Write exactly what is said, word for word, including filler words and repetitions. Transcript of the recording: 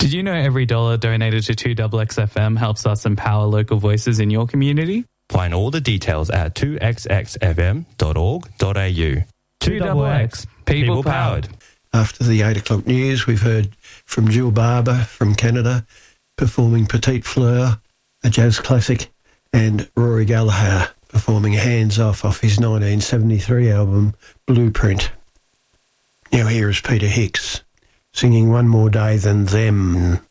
Did you know every dollar donated to two X X F M helps us empower local voices in your community? Find all the details at two x x f m dot org dot a u. two X X, people powered. After the eight o'clock news, we've heard from Jill Barber from Canada, performing Petite Fleur, a jazz classic, and Rory Gallagher performing Hands Off off his nineteen seventy-three album Blueprint. Now here is Peter Hicks singing One More Day Than Them.